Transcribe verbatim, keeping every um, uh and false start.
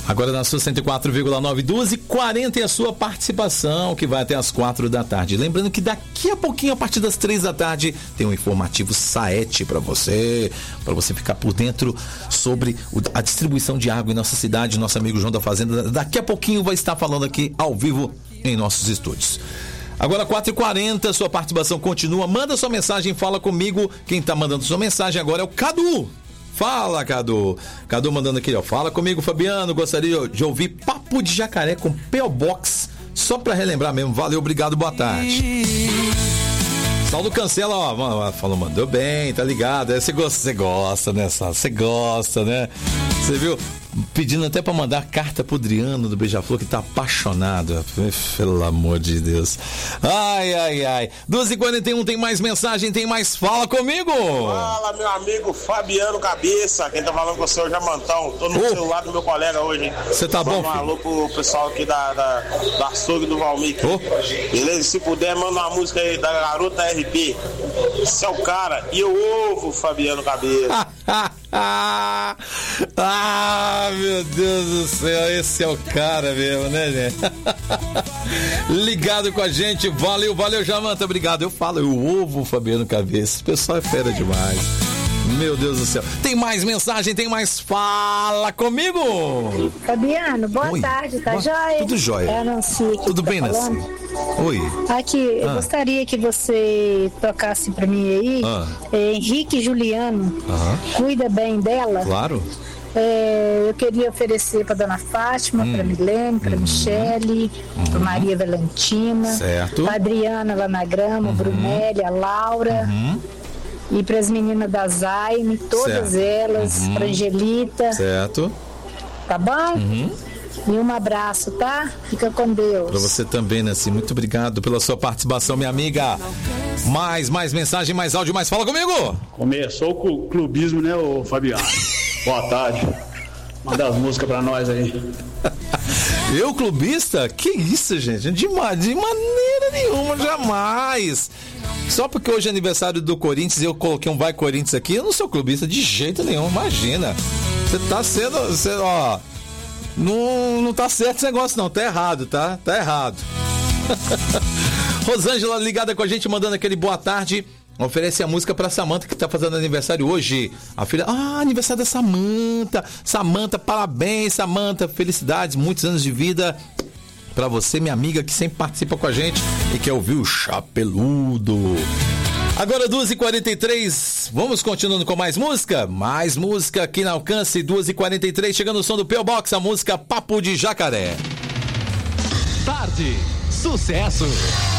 Agora na sua cento e quatro vírgula nove, duas e quarenta é a sua participação, que vai até as quatro da tarde. Lembrando que daqui a pouquinho, a partir das três da tarde, tem um informativo Saete para você, para você ficar por dentro sobre o, a distribuição de água em nossa cidade. Nosso amigo João da Fazenda, daqui a pouquinho vai estar falando aqui ao vivo em nossos estúdios. Agora quatro e quarenta, sua participação continua. Manda sua mensagem, fala comigo. Quem tá mandando sua mensagem agora é o Cadu. Fala, Cadu. Cadu mandando aqui, ó. Fala comigo, Fabiano. Gostaria de ouvir Papo de Jacaré com P O Box. Só pra relembrar mesmo. Valeu, obrigado, boa tarde. Saulo Cancela, ó. Falou, mandou bem, tá ligado? Você gosta, você gosta, né, Saulo? Você gosta, né? Você viu? Pedindo até pra mandar carta pro Adriano do Beija-Flor, que tá apaixonado. Pelo amor de Deus. Ai, ai, ai. duas e quarenta e um, tem mais mensagem, tem mais. Fala comigo! Fala, meu amigo Fabiano Cabeça. Quem tá falando com você hoje é Mantão. Tô no oh. celular do meu colega hoje, hein? Você tá bom, filho? Um alô pro pessoal aqui da, da, da açougue do Valmir. Oh. Beleza? Se puder, manda uma música aí da Garota R P. Esse é o cara. E eu ovo Fabiano Cabeça. Ah, meu Deus do céu, esse é o cara mesmo, né, gente? Ligado com a gente, valeu, valeu, Jamanta, obrigado. Eu falo, eu ovo Fabiano Cabeça, o pessoal é fera demais. Meu Deus do céu. Tem mais mensagem, tem mais. Fala comigo! Fabiano, boa Oi. tarde, tá boa... joia? Tudo jóia. É a Nancy aqui. Tudo tá bem, falando. Nancy? Oi. Aqui, eu ah. gostaria que você tocasse pra mim aí. Ah. É, Henrique Juliano. Aham. Cuida bem dela. Claro. É, eu queria oferecer pra Dona Fátima, hum. pra Milene, pra hum. Michele, hum. pra Maria Valentina. Certo. Pra Adriana lá na Grama, Uhum. Brunélia, Laura. Uhum. E para as meninas da Zaine, todas certo. elas, uhum. para Angelita. Certo. Tá bom? Uhum. E um abraço, tá? Fica com Deus. Pra você também, Nancy. Muito obrigado pela sua participação, minha amiga. Mais, mais mensagem, mais áudio, mais. Fala comigo! Começou o clubismo, né, ô Fabiano? Boa tarde. Manda as músicas pra nós aí. Eu, clubista? Que isso, gente? De, de maneira nenhuma, jamais. Só porque hoje é aniversário do Corinthians e eu coloquei um Vai Corinthians aqui, eu não sou clubista de jeito nenhum, imagina. Você tá sendo, você, ó, não, não tá certo esse negócio não, tá errado, tá? Tá errado. Rosângela ligada com a gente, mandando aquele boa tarde. Oferece a música pra Samanta, que tá fazendo aniversário hoje. A filha, ah, aniversário da Samanta. Samanta, parabéns, Samanta. Felicidades, muitos anos de vida pra você, minha amiga, que sempre participa com a gente e quer ouvir o Chapeludo. Agora duas e quarenta e três, vamos continuando com mais música? Mais música aqui na Alcance, duas e quarenta e três, chegando o som do P O Box, a música Papo de Jacaré. Tarde, sucesso.